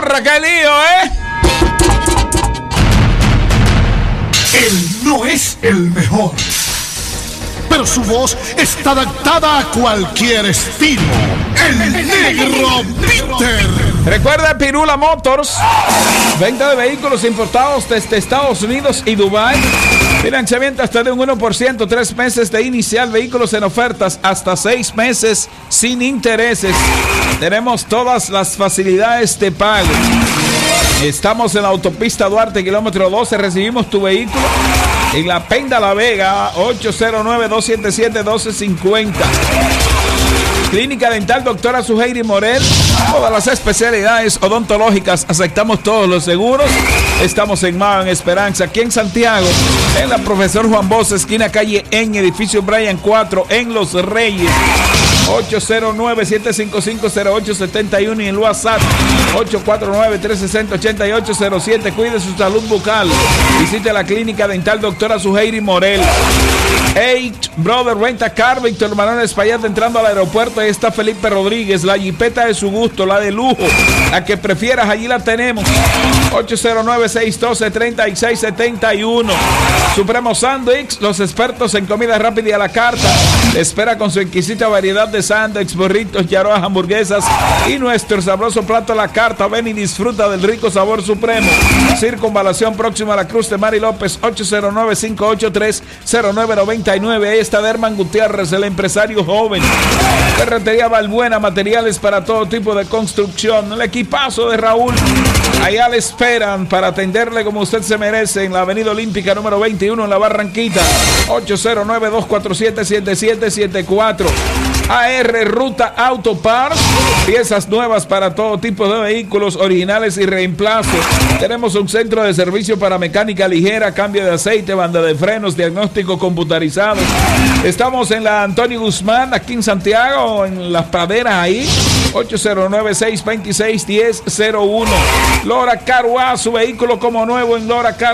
Corre, qué lío, ¿eh? Él no es el mejor, pero su voz está adaptada a cualquier estilo. El Negro Peter. Recuerda Pirula Motors, venta de vehículos importados desde Estados Unidos y Dubái. Financiamiento hasta de un 1%, 3 meses de inicial, vehículos en ofertas hasta 6 meses sin intereses. Tenemos todas las facilidades de pago. Estamos en la autopista Duarte, kilómetro 12. Recibimos tu vehículo en La Penda, La Vega, 809-277-1250. Clínica Dental Doctora Suheiri Morel. Todas las especialidades odontológicas. Aceptamos todos los seguros. Estamos en Mao, en Esperanza, aquí en Santiago. En la Profesor Juan Bosch, esquina calle en edificio Brian 4, en Los Reyes. 809-755-0871 y en WhatsApp 849-360-8807. Cuide su salud bucal. Visite la Clínica Dental Doctora Suheiri Morel. Eight Brother Renta Car, Víctor Manuel Espaillat, entrando al aeropuerto. Ahí está Felipe Rodríguez, la jipeta de su gusto, la de lujo, la que prefieras, allí la tenemos. 809-612-3671. Supremo Sandwich, los expertos en comida rápida y a la carta. Te espera con su exquisita variedad de sándwiches, burritos, yaroas, hamburguesas y nuestro sabroso plato a la carta. Ven y disfruta del rico sabor Supremo. Circunvalación próxima a la Cruz de Mari López, 809-583-0999. Ahí está Derman Gutiérrez, el empresario joven. Ferretería Valbuena, materiales para todo tipo de construcción. El equipazo de Raúl, allá le esperan para atenderle como usted se merece en la Avenida Olímpica número 21 en la Barranquita. 809-247-7774. AR Ruta Auto Parts, piezas nuevas para todo tipo de vehículos, originales y reemplazo. Tenemos un centro de servicio para mecánica ligera, cambio de aceite, banda de frenos, diagnóstico computarizado. Estamos en la Antonio Guzmán, aquí en Santiago, en las praderas ahí. 809-626-1001. Lora Car Wash, su vehículo como nuevo en Lora Car